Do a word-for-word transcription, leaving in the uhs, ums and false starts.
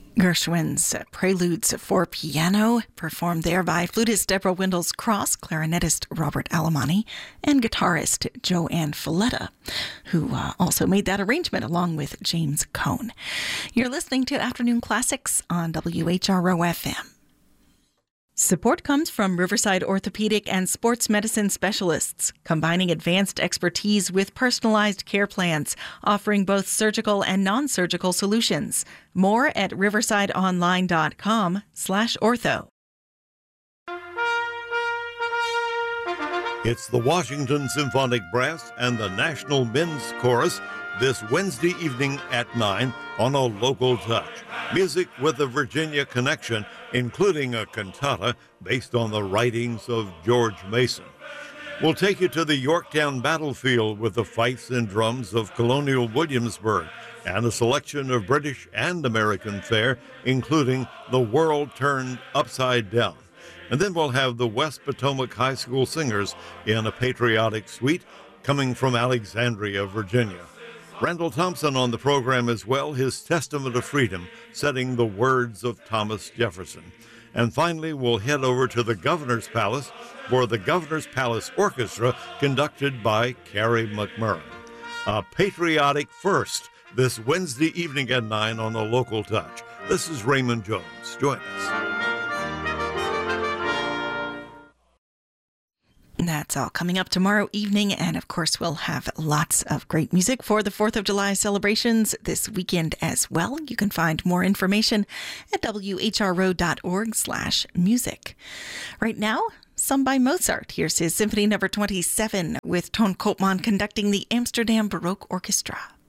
Gershwin's Preludes for Piano, performed there by flutist Deborah Windles-Cross, clarinetist Robert Alemany, and guitarist Joanne Falletta, who uh, also made that arrangement along with James Cohn. You're listening to Afternoon Classics on W H R O F M. Support comes from Riverside Orthopedic and Sports Medicine Specialists, combining advanced expertise with personalized care plans, offering both surgical and non-surgical solutions. More at riversideonline.com slash ortho. It's the Washington Symphonic Brass and the National Men's Chorus this Wednesday evening at nine on A Local Touch. Music with a Virginia connection, including a cantata based on the writings of George Mason. We'll take you to the Yorktown battlefield with the fifes and drums of Colonial Williamsburg and a selection of British and American fare, including The World Turned Upside Down. And then we'll have the West Potomac High School Singers in a patriotic suite coming from Alexandria, Virginia. Randall Thompson on the program as well, his Testament of Freedom, setting the words of Thomas Jefferson. And finally, we'll head over to the Governor's Palace for the Governor's Palace Orchestra, conducted by Carrie McMurray. A patriotic first this Wednesday evening at nine on A Local Touch. This is Raymond Jones. Join us. That's all coming up tomorrow evening, and of course we'll have lots of great music for the fourth of July celebrations this weekend as well. You can find more information at w h r o dot org slash music. Right now, some by Mozart. Here's his Symphony Number twenty-seven with Ton Koopman conducting the Amsterdam Baroque Orchestra.